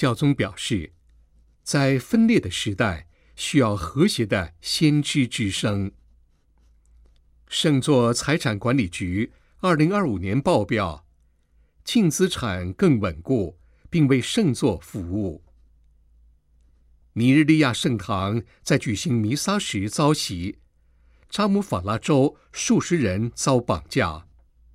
教宗表示，在分裂的时代，需要和谐的先知之声。圣座财产管理局2025年报表，净资产更稳固，并为圣座服务。尼日利亚圣堂在举行弥撒时遭袭，扎姆法拉州数十人遭绑架。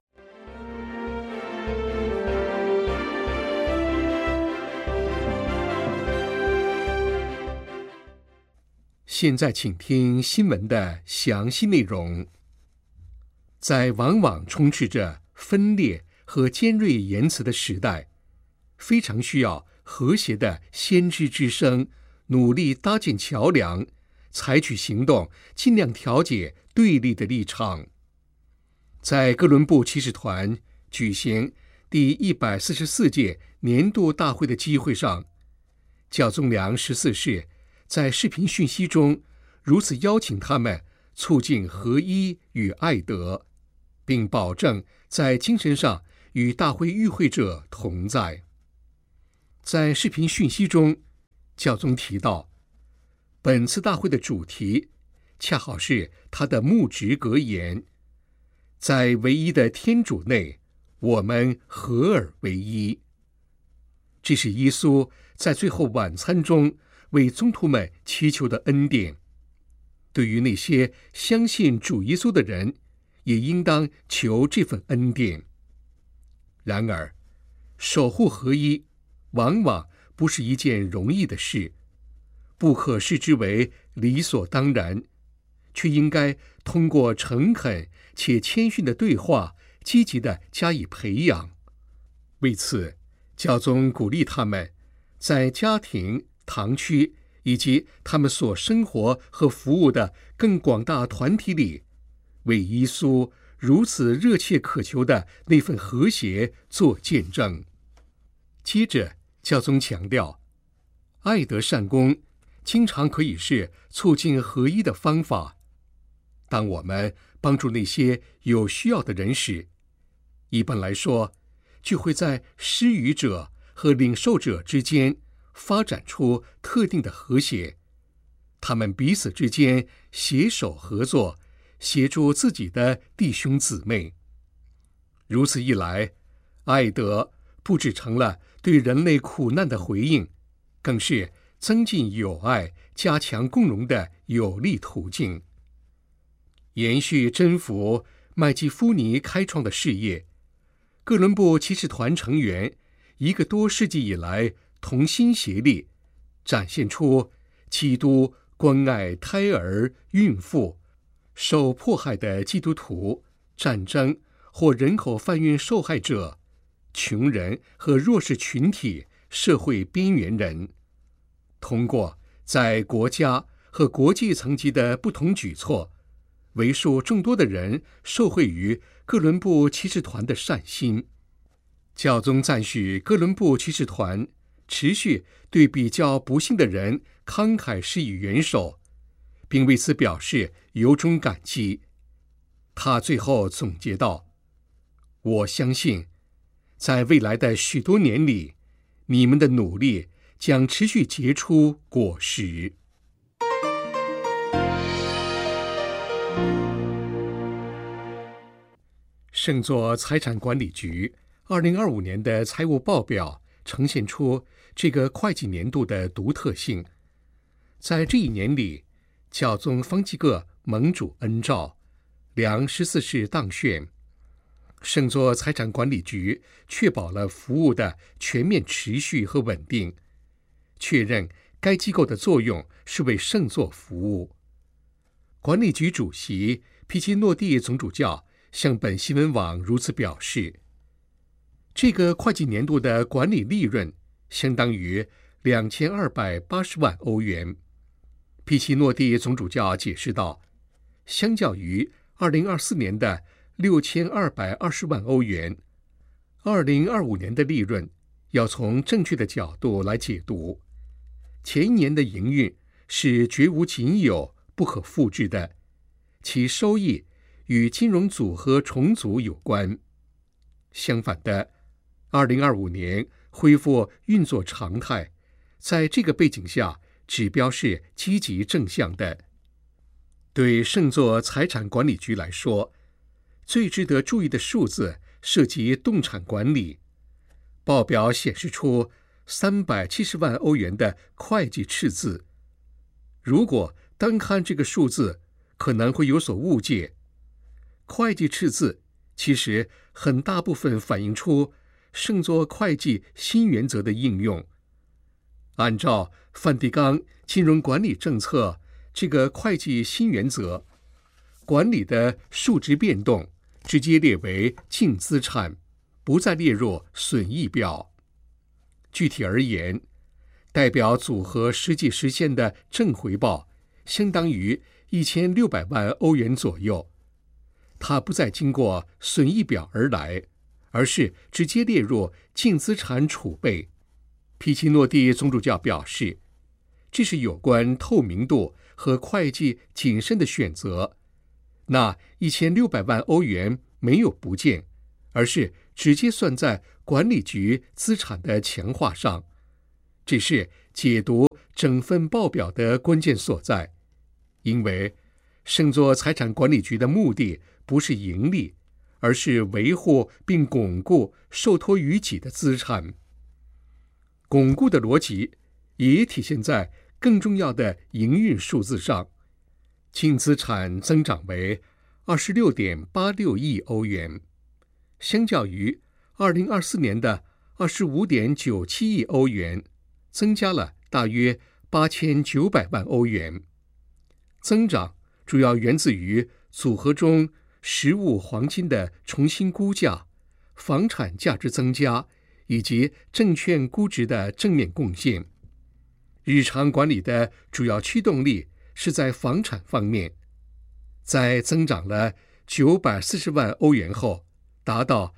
现在请听新闻的详细内容。在往往充斥着分裂和尖锐言辞的时代，非常需要和谐的先知之声，努力搭建桥梁，采取行动，尽量调解对立的立场。在哥伦布骑士团举行第144届年度大会的机会上，教宗良14世在视频讯息中如此邀请他们促进合一与爱德，并保证在精神上与大会与会者同在。在视频讯息中，教宗提到，本次大会的主题恰好是他的牧职格言：在唯一的天主内，我们合而为一。这是耶稣在最后晚餐中为宗徒们祈求的恩典。对于那些相信主耶稣的人，也应当求这份恩典。然而，守护合一往往不是一件容易的事，不可视之为理所当然，却应该通过诚恳且谦逊的对话，积极地加以培养。为此，教宗鼓励他们在家庭、堂区以及他们所生活和服务的更广大团体里，为耶稣如此热切渴求的那份和谐做见证。接着，教宗强调，爱德善功经常可以是促进合一的方法。当我们帮助那些有需要的人时，一般来说，就会在施予者和领受者之间发展出特定的和谐，他们彼此之间携手合作，协助自己的弟兄姊妹。如此一来，爱德不只成了对人类苦难的回应，更是增进友爱、加强共荣的有力途径。延续真福麦基夫尼开创的事业，哥伦布骑士团成员1个多世纪以来同心协力，展现出基督关爱胎儿、孕妇、受迫害的基督徒、战争或人口贩运受害者、穷人和弱势群体、社会边缘人，通过在国家和国际层级的不同举措，为数众多的人受惠于哥伦布骑士团的善心。教宗赞许哥伦布骑士团持续对比较不幸的人慷慨施以援手，并为此表示由衷感激。他最后总结道：我相信，在未来的许多年里，你们的努力将持续结出果实。圣座财产管理局2025年的财务报表呈现出这个会计年度的独特性。在这一年里，教宗方济各蒙主恩召，良14世当选，圣座财产管理局确保了服务的全面持续和稳定，确认该机构的作用是为圣座服务。管理局主席皮奇诺蒂总主教向本新闻网如此表示，这个会计年度的管理利润相当于2280万欧元。皮奇诺蒂总主教解释道，相较于2024年的6220万欧元，2025年的利润要从正确的角度来解读。前一年的营运是绝无仅有、不可复制的，其收益与金融组合重组有关。相反的，2025年恢复运作常态， 在这个背景下，指标是积极正向的。对圣座财产管理局来说，最值得注意的数字涉及动产管理。报表显示出370万欧元的会计赤字。如果单看这个数字，可能会有所误解。会计赤字其实很大部分反映出圣座会计新原则的应用。按照梵蒂冈金融管理政策这个会计新原则，管理的数值变动直接列为净资产，不再列入损益表。具体而言，代表组合实际实现的正回报相当于1600万欧元左右，它不再经过损益表而来，而是直接列入净资产储备。皮奇诺蒂总主教表示，这是有关透明度和会计谨慎的选择。那1600万欧元没有不见，而是直接算在管理局资产的强化上。这是解读整份报表的关键所在，因为圣座财产管理局的目的不是盈利，而是维护并巩固受托于己的资产。巩固的逻辑也体现在更重要的营运数字上，净资产增长为26.86亿欧元，相较于2024年的25.97亿欧元，增加了大约8900万欧元。增长主要源自于组合中实物黄金的重新估价、房产价值增加以及证券估值的正面贡献。日常管理的主要驱动力是在房产方面，在增长了940万欧元后，达到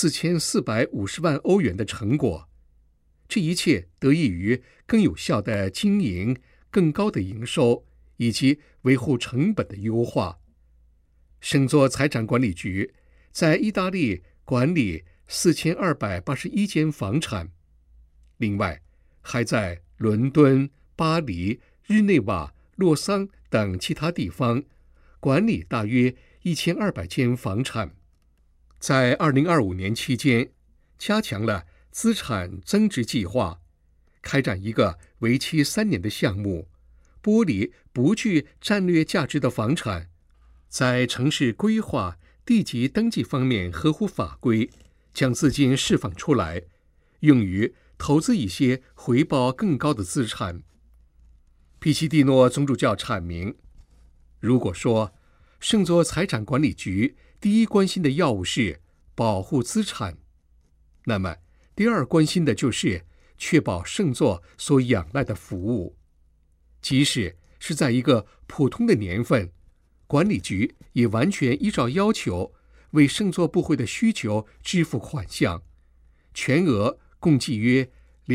4450万欧元的成果。这一切得益于更有效的经营、更高的营收以及维护成本的优化。圣座财产管理局在意大利管理4281间房产，另外还在伦敦、巴黎、日内瓦、洛桑等其他地方管理大约1200间房产。在2025年期间，加强了资产增值计划，开展一个为期3年的项目，剥离不具战略价值的房产，在城市规划、地籍登记方面合乎法规，将资金释放出来，用于投资一些回报更高的资产。皮奇蒂诺总主教阐明，如果说圣座财产管理局第一关心的要务是保护资产，那么第二关心的就是确保圣座所仰赖的服务。即使是在一个普通的年份，管理局也完全依照要求为圣座部会的需求支付款项，全额共计约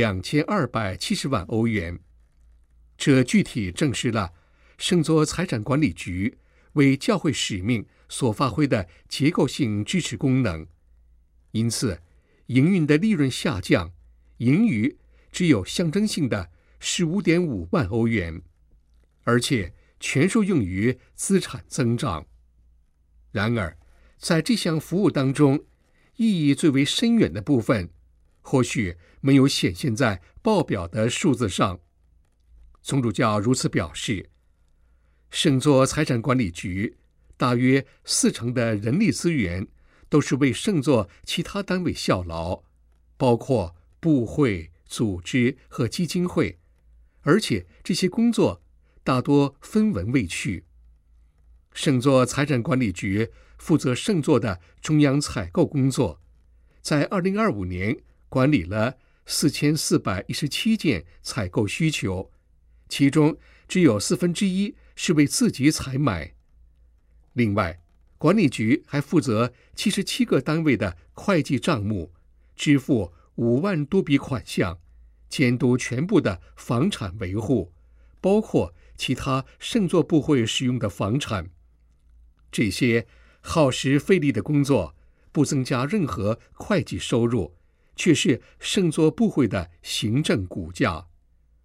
2270万欧元。这具体证实了圣座财产管理局为教会使命所发挥的结构性支持功能。因此，营运的利润下降，盈余只有象征性的15.5万欧元，而且全数用于资产增长。然而，在这项服务当中，意义最为深远的部分，或许没有显现在报表的数字上。总主教如此表示，圣座财产管理局大约40%的人力资源都是为圣座其他单位效劳，包括部会、组织和基金会，而且这些工作大多分文未去。圣座财产管理局负责圣座的中央采购工作，在2025年管理了4417件采购需求，其中只有1/4是为自己采买。另外，管理局还负责77个单位的会计账目，支付5万多笔款项，监督全部的房产维护，包括其他圣座部会使用的房产。这些耗时费力的工作不增加任何会计收入，却是圣座部会的行政骨架。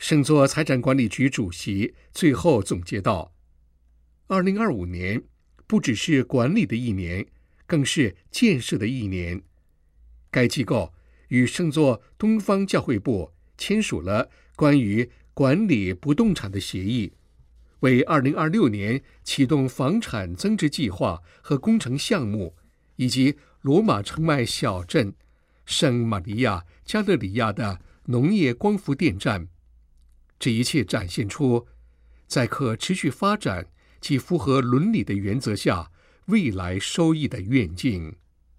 圣座财产管理局主席最后总结道：2025年不只是管理的一年，更是建设的一年。该机构与圣座东方教会部签署了关于管理不动产的协议，为2026年启动房产增值计划和工程项目，以及罗马城外小镇圣玛利亚加勒里亚的农业光伏电站。这一切展现出在可持续发展及符合伦理的原则下未来收益的愿景。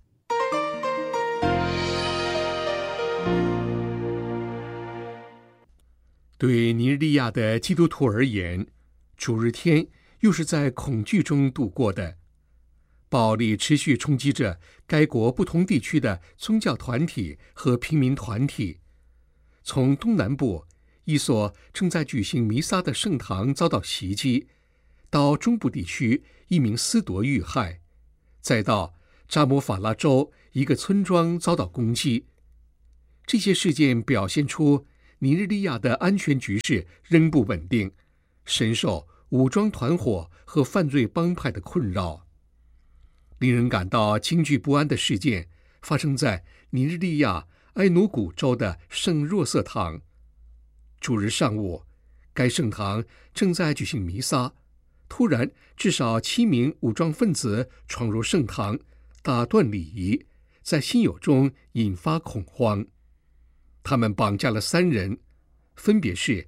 对尼日利亚的基督徒而言，主日天又是在恐惧中度过的。暴力持续冲击着该国不同地区的宗教团体和平民团体。从东南部一所正在举行弥撒的圣堂遭到袭击，到中部地区一名司铎遇害，再到扎姆法拉州一个村庄遭到攻击。这些事件表现出尼日利亚的安全局势仍不稳定，深受武装团伙和犯罪帮派的困扰。令人感到惊惧不安的事件发生在尼日利亚埃努古州的圣若瑟堂。主日上午，该圣堂正在举行弥撒，突然至少7名武装分子闯入圣堂，打断礼仪，在信友中引发恐慌。他们绑架了3人，分别是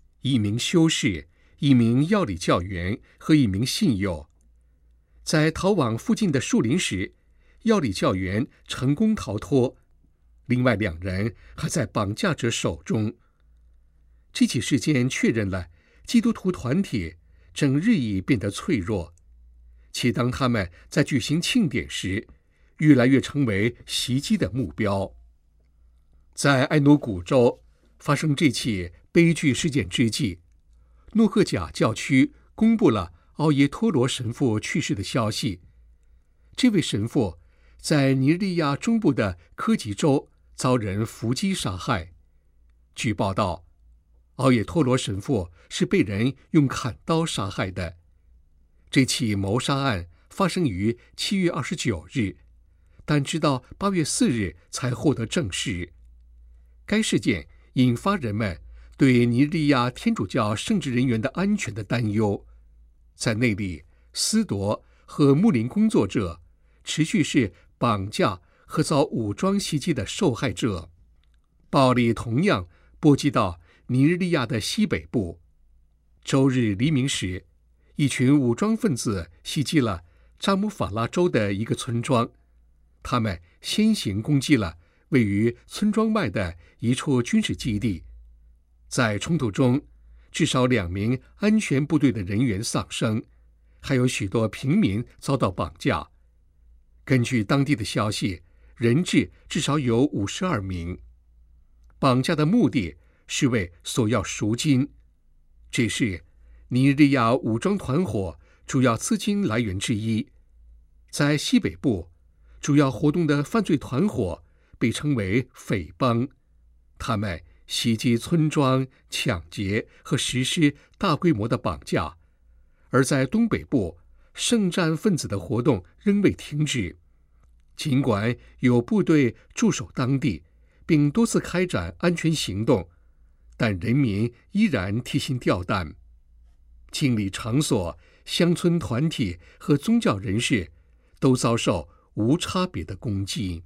1名修士、1名药理教员和1名信友。在逃往附近的树林时，药理教员成功逃脱，另外2人还在绑架者手中。这起事件确认了基督徒团体正日益变得脆弱，且当他们在举行庆典时，越来越成为袭击的目标。在埃努古州发生这起悲剧事件之际，诺克贾教区公布了奥耶托罗神父去世的消息。这位神父在尼日利亚中部的科吉州遭人伏击杀害。据报道，奥耶托罗神父是被人用砍刀杀害的。这起谋杀案发生于7月29日，但直到8月4日才获得证实。该事件引发人们对尼日利亚天主教圣职人员的安全的担忧。在那里，司铎和牧灵工作者持续是绑架和遭武装袭击的受害者。暴力同样波及到尼日利亚的西北部。周日黎明时，一群武装分子袭击了扎姆法拉州的一个村庄，他们先行攻击了位于村庄外的一处军事基地。在冲突中，至少2名安全部队的人员丧生，还有许多平民遭到绑架。根据当地的消息，人质至少有52名。绑架的目的是为索要赎金，这是尼日利亚武装团伙主要资金来源之一。在西北部，主要活动的犯罪团伙被称为匪帮，他们袭击村庄、抢劫和实施大规模的绑架。而在东北部，圣战分子的活动仍未停止。尽管有部队驻守当地，并多次开展安全行动，但人民依然提心吊胆。敬礼场所、乡村团体和宗教人士都遭受无差别的攻击。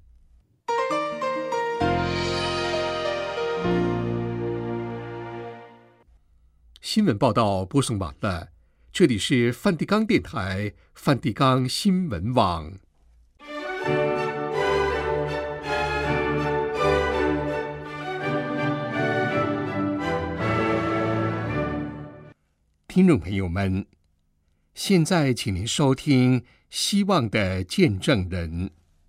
新闻报道播送完了，这里是梵蒂冈电台梵蒂冈新闻网。听众朋友们，现在请您收听《希望的见证人》。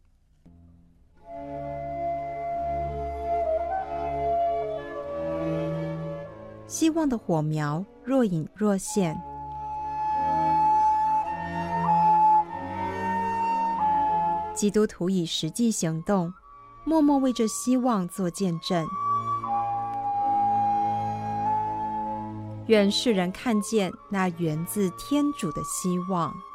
希望的火苗若隐若现，基督徒以实际行动，默默为这希望做见证。 愿世人看见那源自天主的希望。